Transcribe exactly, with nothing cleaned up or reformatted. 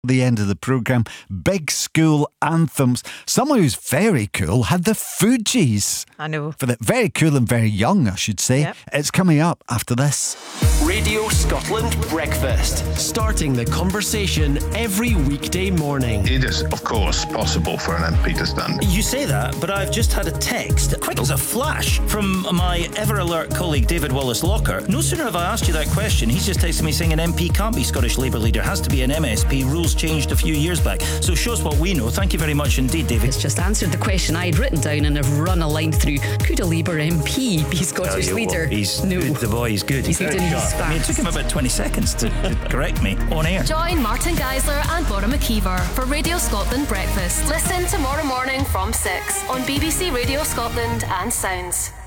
The end of the programme, big school anthems. Someone who's very cool had the Fugees. I know. For the very cool and very young, I should say. Yep. It's coming up after this. Radio Scotland Breakfast, starting the conversation every weekday morning. It is, of course, possible for an M P to stand. You say that, but I've just had a text, quick as a flash, from my ever-alert colleague David Wallace-Locker. No sooner have I asked you that question, he's just texted me saying an M P can't be Scottish Labour leader, has to be an M S P. Rules changed a few years back. So shows what we know. Thank you very much indeed, David. It's just answered the question I'd written down and have run a line through. Could a Labour M P be Scottish Tell you leader? what, he's no. good, the boy is good. He's, He's very good and he's sharp. I mean, it took him about twenty seconds to, to correct me on air. Join Martin Geisler and Bora McKeever for Radio Scotland Breakfast. Listen tomorrow morning from six on B B C Radio Scotland and Sounds.